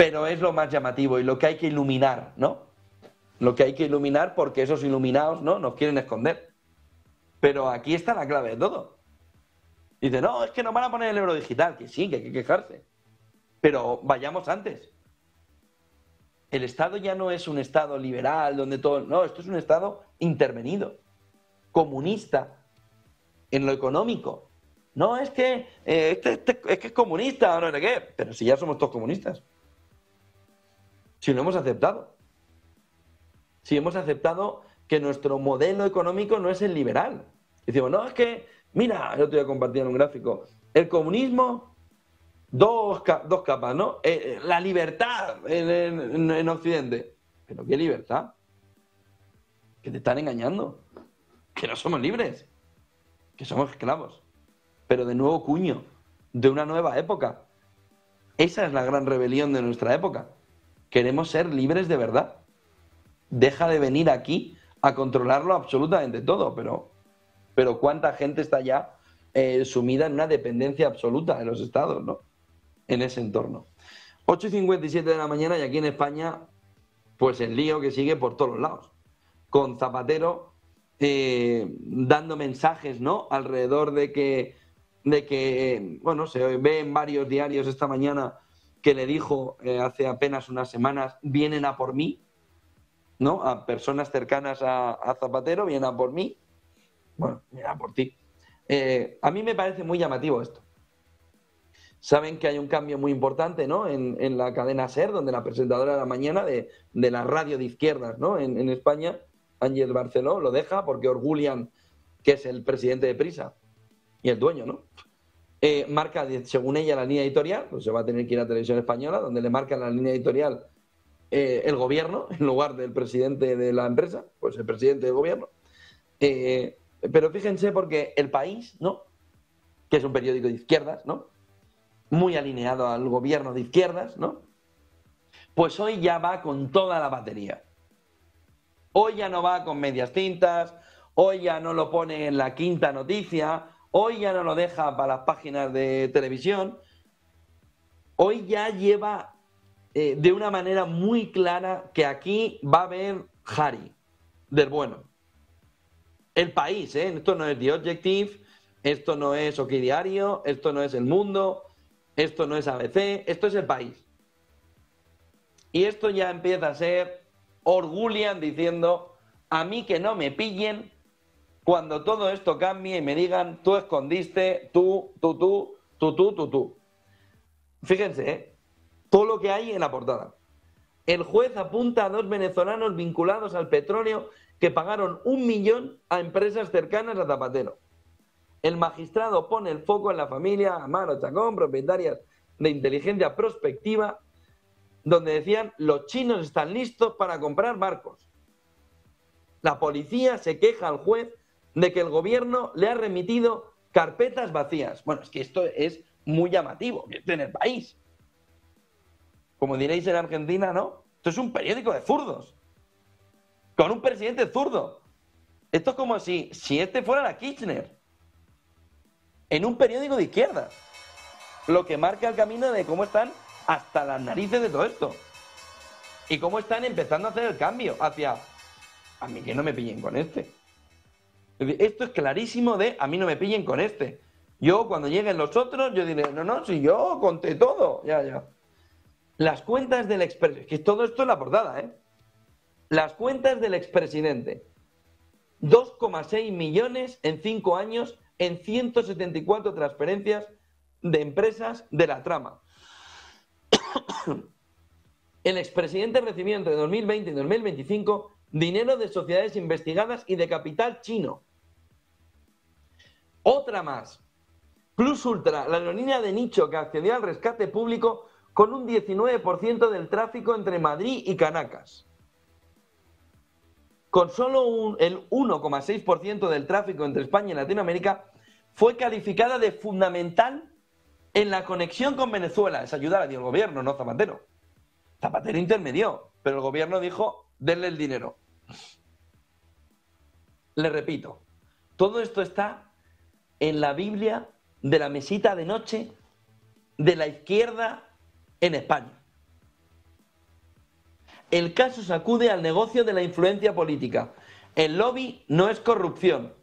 pero es lo más llamativo y lo que hay que iluminar, ¿no? Lo que hay que iluminar porque esos iluminados, ¿no?, nos quieren esconder. Pero aquí está la clave de todo. Dice, no, es que nos van a poner el euro digital, que sí, que hay que quejarse. Pero vayamos antes. El Estado ya no es un Estado liberal donde todo... No, esto es un Estado intervenido, comunista, en lo económico. No, es que es que es comunista, no sé qué. Pero si ya somos todos comunistas. Si lo hemos aceptado. Si hemos aceptado que nuestro modelo económico no es el liberal. Decimos, no, es que, mira, yo te voy a compartir un gráfico. El comunismo, dos capas, ¿no? La libertad en Occidente. ¿Pero qué libertad? Que te están engañando. Que no somos libres. Que somos esclavos. Pero de nuevo cuño. De una nueva época. Esa es la gran rebelión de nuestra época. Queremos ser libres de verdad. Deja de venir aquí a controlarlo absolutamente todo, pero cuánta gente está ya sumida en una dependencia absoluta de los estados, ¿no? En ese entorno. 8:57 de la mañana y aquí en España, pues el lío que sigue por todos los lados. Con Zapatero dando mensajes, ¿no?, alrededor de que, bueno, se ve en varios diarios esta mañana que le dijo hace apenas unas semanas, vienen a por mí, ¿no? A personas cercanas a Zapatero, vienen a por mí. Bueno, vienen a por ti. A mí me parece muy llamativo esto. Saben que hay un cambio muy importante, ¿no?, en la cadena SER, donde la presentadora de la mañana de la radio de izquierdas, ¿no?, en España, Ángel Barceló, lo deja porque Orgulian, que es el presidente de Prisa y el dueño, ¿no?, marca, según ella, la línea editorial. Pues se va a tener que ir a Televisión Española, donde le marcan la línea editorial el gobierno, en lugar del presidente de la empresa, pues el presidente del gobierno. Pero fíjense, porque El País, ¿no?, que es un periódico de izquierdas, ¿no?, muy alineado al gobierno de izquierdas, ¿no?, pues hoy ya va con toda la batería. Hoy ya no va con medias tintas, hoy ya no lo pone en la quinta noticia, hoy ya no lo deja para las páginas de televisión, hoy ya lleva de una manera muy clara que aquí va a haber Jari, del bueno. El País, esto no es The Objective, esto no es OK Diario, esto no es El Mundo, esto no es ABC, esto es El País. Y esto ya empieza a ser Orgulian diciendo, a mí que no me pillen cuando todo esto cambie y me digan, tú escondiste, tú. Fíjense, todo lo que hay en la portada. El juez apunta a 2 venezolanos vinculados al petróleo que pagaron 1 millón a empresas cercanas a Zapatero. El magistrado pone el foco en la familia Amaro Chacón, propietarias de Inteligencia Prospectiva, donde decían, los chinos están listos para comprar barcos. La policía se queja al juez de que el gobierno le ha remitido carpetas vacías. Bueno, es que esto es muy llamativo, esto en El País. Como diréis en Argentina, ¿no? Esto es un periódico de zurdos, con un presidente zurdo. Esto es como si este fuera la Kirchner, en un periódico de izquierda. Lo que marca el camino de cómo están hasta las narices de todo esto. Y cómo están empezando a hacer el cambio hacia, a mí que no me pillen con este. Es decir, esto es clarísimo de, a mí no me pillen con este. Yo, cuando lleguen los otros, yo diré, no, si yo conté todo. Ya. Las cuentas del expresidente, que todo esto es la portada, Las cuentas del expresidente. 2,6 millones en 5 años en 174 transferencias de empresas de la trama. El expresidente recibió entre 2020 y 2025 dinero de sociedades investigadas y de capital chino. Otra más. Plus Ultra, la aerolínea de nicho que accedió al rescate público con un 19% del tráfico entre Madrid y Caracas. Con solo el 1,6% del tráfico entre España y Latinoamérica, fue calificada de fundamental en la conexión con Venezuela. Es ayudar al gobierno, no Zapatero. Zapatero intermedió, pero el gobierno dijo, denle el dinero. Le repito, todo esto está en la Biblia de la mesita de noche de la izquierda en España. el caso sacude al negocio de la influencia política. El lobby no es corrupción.